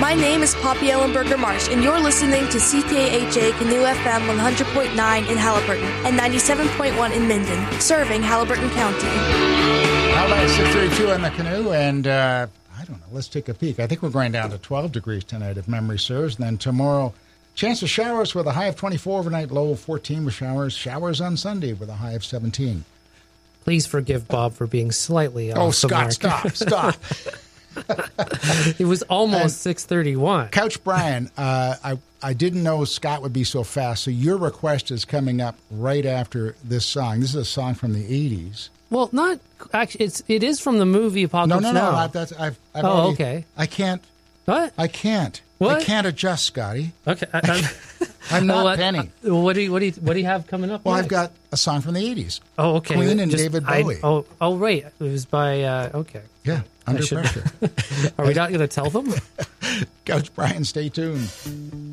My name is Poppy Ellenberger Marsh, and you're listening to CKHA Canoe FM 100.9 in Halliburton and 97.1 in Minden, serving Halliburton County. How about 632 on the Canoe? And I don't know, let's take a peek. I think we're going down to 12 degrees tonight, if memory serves. And then tomorrow, chance of showers with a high of 24 overnight, low of 14 with showers. Showers on Sunday with a high of 17. Please forgive Bob for being slightly off the mark. Stop. It was almost 6:31. Couch Brian, I didn't know Scott would be so fast, so your request is coming up right after this song. This is a song from the 80s. Well, not actually. It is from the movie Apocalypse Now. No. I've already, okay. I can't. What? I can't. What? I can't adjust, Scotty. Okay. I'm not Penny. What do you have coming up? Well, next? I've got a song from the 80s. Oh, okay. Queen and David Bowie. Right. It was by. Okay. Yeah. Under pressure. Are we not going to tell them? Couch Brian, stay tuned.